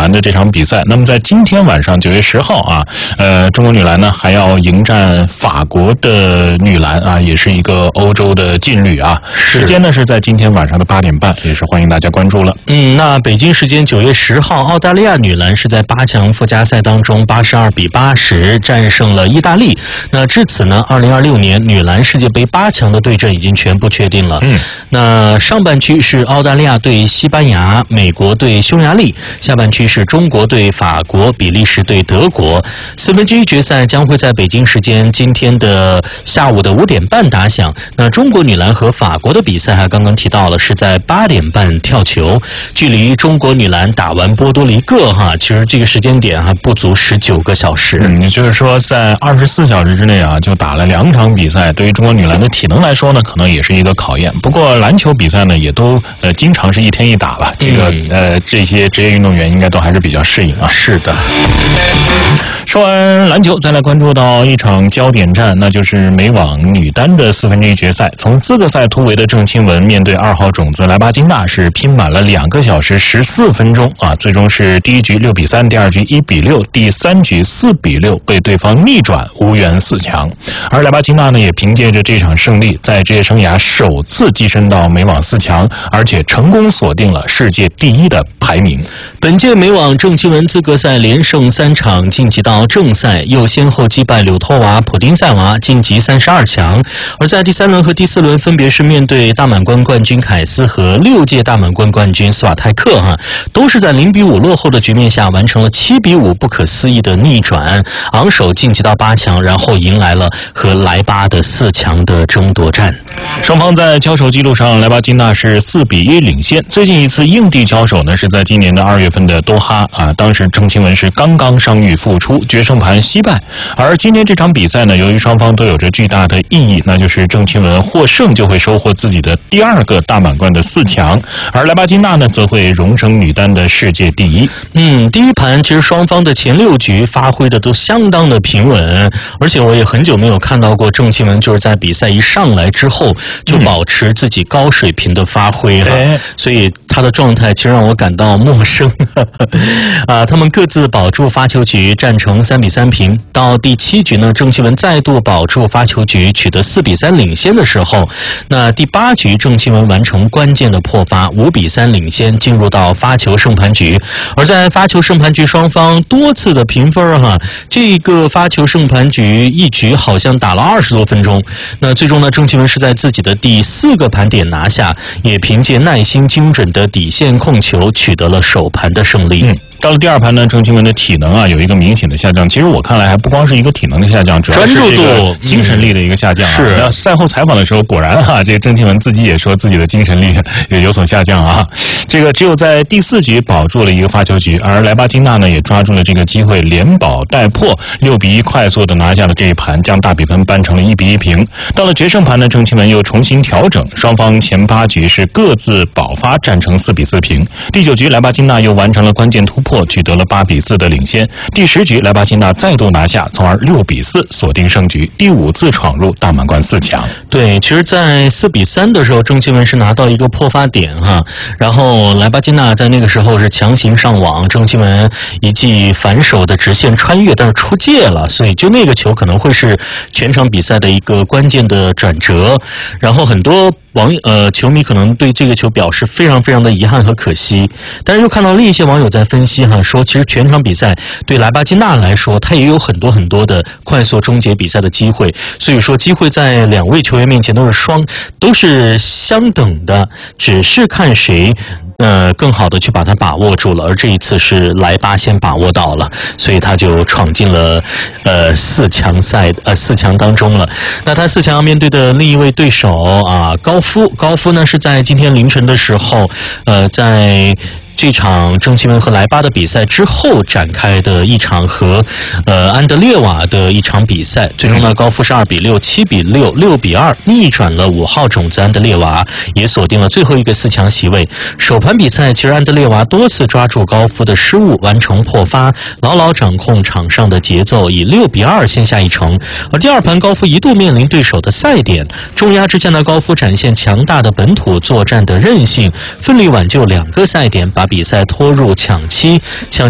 篮的这场比赛。那么在今天晚上9月10号啊，中国女篮呢还要迎战法国的女篮啊，也是一个欧洲的劲旅啊。时间呢是在今天晚上的8点半，也是欢迎大家关注了。 那北京时间9月10号，澳大利亚女篮是在8强附加赛当中82-80战胜了意大利。那至此呢，2026年女篮世界杯8强的对阵已经全部确定了。那上半区是澳大利亚对西班牙，美国对匈牙利；下半区是中国对法国，比利时对德国。1/4决赛将会在北京时间今天的下午的5点半打响。那中国女篮和法国的比赛刚刚提到了是在8点半跳球，距离中国女篮打完波多黎各其实这个时间点不足19个小时。 也就是说在24小时之内就打了2场比赛，对于中国女篮的体能来说呢，可能也是一个考验。不过篮球比赛呢，也都经常是1天1打了，这些职业运动员应该都还是比较适应啊。 是的。 说完篮球，再来关注到一场焦点战，那就是美网女单的1/4决赛。从资格赛突围的郑钦文面对2号种子莱巴金娜是拼满了2个小时14分钟啊，最终是第一局6比3，第二局1比6，第3局4比6被对方逆转，无缘4强。而莱巴金娜呢，也凭借着这场胜利，在职业生涯首次跻身到美网4强，而且成功锁定了世界第1的排名。 本届美网郑钦文资格赛连胜3场，晋级到正赛，又先后击败柳托娃、普丁塞娃，晋级32强。而在第3轮和第4轮，分别是面对大满贯冠军凯斯和6届大满贯冠军斯瓦泰克都是在0比5落后的局面下，完成了7比5不可思议的逆转，昂首晋级到8强，然后迎来了和莱巴的4强的争夺战。 双方在交手记录上，莱巴金娜是4比1领先。最近一次硬地交手呢，是在今年的2月份的多哈啊，当时郑钦文是刚刚伤愈复出，决胜盘惜败。而今天这场比赛呢，由于双方都有着巨大的意义，那就是郑钦文获胜就会收获自己的第2个大满贯的4强，而莱巴金娜呢，则会荣升女单的世界第1。 第一盘其实双方的前6局发挥的都相当的平稳，而且我也很久没有看到过郑钦文就是在比赛一上来之后就保持自己高水平的发挥所以他的状态其实让我感到陌生他们各自保住发球局，战成3比3平。到第7局呢，郑钦文再度保住发球局，取得4比3领先的时候，那第8局郑钦文完成关键的破发，5比3领先，进入到发球胜盘局。而在发球胜盘局双方多次的平分这个发球胜盘局一局好像打了20多分钟。那最终呢，郑钦文是在自己的第4个盘点拿下，也凭借耐心精准的底线控球取得了首盘的胜利。 到了第2盘呢，郑钦文的体能有一个明显的下降。其实我看来还不光是一个体能的下降，主要是这个精神力的一个下降是赛后采访的时候，果然这个郑钦文自己也说自己的精神力也有所下降这个只有在第4局保住了一个发球局，而莱巴金娜呢也抓住了这个机会，连保带破，6比1快速的拿下了这一盘，将大比分扳成了1比1平。到了决胜盘呢，郑钦文又重新调整，双方前8局是各自保发，战成4比4平。第9局莱巴金娜又完成了关键突破，取得了8比4的领先。第10局莱巴金娜再度拿下，从而6比4锁定胜局，第5次闯入大满贯4强。 对，其实在4比3的时候，郑钦文是拿到一个破发点然后莱巴金娜在那个时候是强行上网，郑钦文一记反手的直线穿越，但是出界了，所以就那个球可能会是全场比赛的一个关键的转折。然后很多球迷可能对这个球表示非常非常的遗憾和可惜，但是又看到另一些网友在分析说其实全场比赛对莱巴金娜来说，她也有很多很多的快速终结比赛的机会，所以说机会在2位球员面前都是相等的，只是看谁更好的去把它把握住了。而这一次是莱巴先把握到了，所以他就闯进了4强当中了。那他4强要面对的另一位对手高夫呢是在今天凌晨的时候在这场郑钦文和莱巴的比赛之后展开的一场和安德烈瓦的一场比赛，最终呢高夫是2比6、7比6、6比2逆转了5号种子安德烈瓦，也锁定了最后一个4强席位。首盘比赛其实安德烈瓦多次抓住高夫的失误，完成破发，牢牢掌控场上的节奏，以6比2先下一城。而第2盘高夫一度面临对手的赛点，重压之下的高夫展现强大的本土作战的韧性，奋力挽救2个赛点，把比赛拖入抢七。